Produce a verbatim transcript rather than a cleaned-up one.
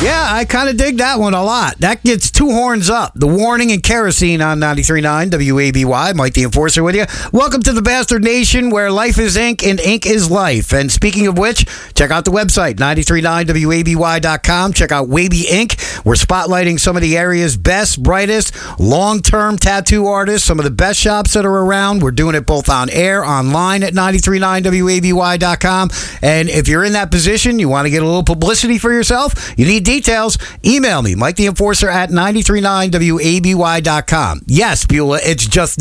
Yeah, I kind of dig that one a lot. That gets two horns up. The Warning and Kerosene on ninety-three point nine W A B Y. Mike the Enforcer with you. Welcome to the Bastard Nation, where life is ink and ink is life. And speaking of which, check out the website, nine three nine W A B Y dot com. Check out Waby Incorporated. We're spotlighting some of the area's best, brightest, long-term tattoo artists, some of the best shops that are around. We're doing it both on air, online at nine three nine W A B Y dot com. And if you're in that position, you want to get a little publicity for yourself, you need details, email me, Mike the Enforcer at nine three nine W A B Y dot com. Yes, Beulah, it's just